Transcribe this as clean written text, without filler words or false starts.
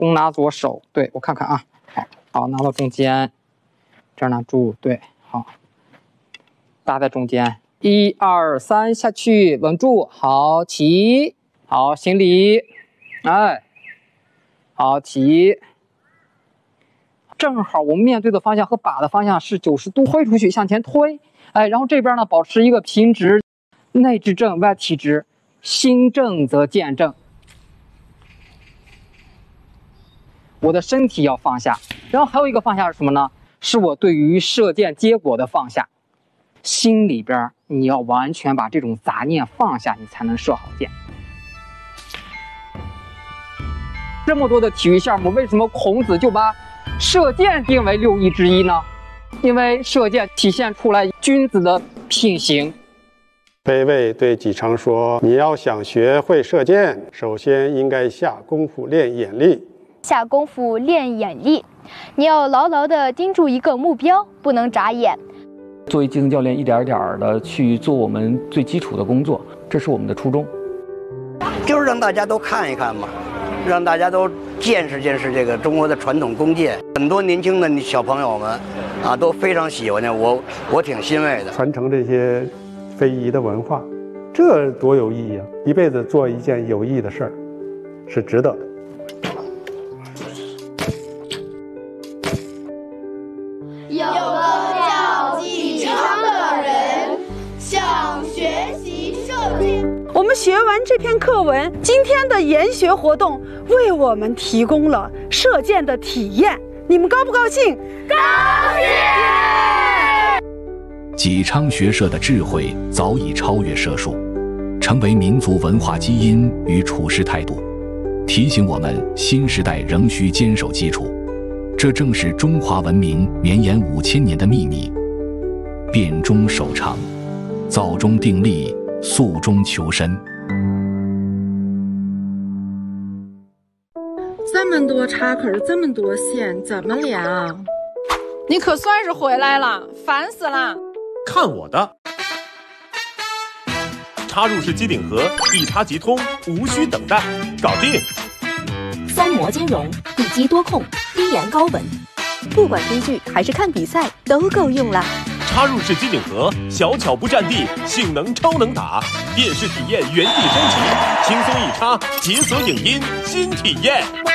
弓拿左手，对，我看看啊，好，拿到中间，这儿拿住，对，好，搭在中间，1、2、3，下去，稳住，好，起，好，行礼，哎，好，起。正好我们面对的方向和把的方向是90度推出去，向前推，哎，然后这边呢保持一个平直，内至正，外体直，心正则剑正。我的身体要放下，然后还有一个放下是什么呢？是我对于射箭结果的放下。心里边你要完全把这种杂念放下，你才能射好箭。这么多的体育项目，为什么孔子就把射箭定为6艺之一呢？因为射箭体现出来君子的品行。 北魏对纪昌说：“你要想学会射箭，首先应该下功夫练眼力。 下功夫练眼力，你要牢牢地盯住一个目标，不能眨眼。 作为基层教练，一点点的去做我们最基础的工作，这是我们的初衷。 就是让大家都看一看嘛，让大家都见识见识这个中国的传统弓箭。很多年轻的小朋友们啊，都非常喜欢的，我挺欣慰的。 传承这些非遗的文化，这多有意义啊！一辈子做一件有意义的事儿，是值得的。” 有个叫纪昌的人想学习射箭。 我们学完这篇课文，今天的研学活动为我们提供了射箭的体验，你们高不高兴？ 高兴！ 纪昌学射的智慧早已超越射术，成为民族文化基因与处事态度，提醒我们新时代仍需坚守基础。这正是中华文明绵延5000年的秘密。辨中守常，造中定力，素中求深。 这么多插口，这么多线，怎么连啊？ 你可算是回来了，烦死了！ 看我的！插入式机顶盒，一插即通，无需等待，搞定 3模兼容，一机多控，低延高稳，不管追剧还是看比赛都够用了。 插入式机顶盒，小巧不占地，性能超能打，电视体验原地升级，轻松一插，解锁影音新体验。